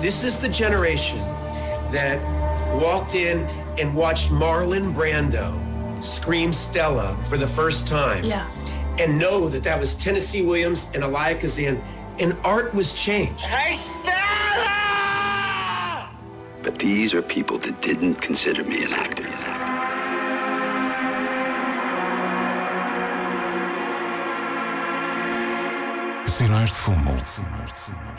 This is the generation that walked in and watched Marlon Brando scream Stella for the first time. Yeah. And know that that was Tennessee Williams and Elia Kazan, and art was changed. Hey, Stella! But these are people that didn't consider me an actor. Sinais de fumo.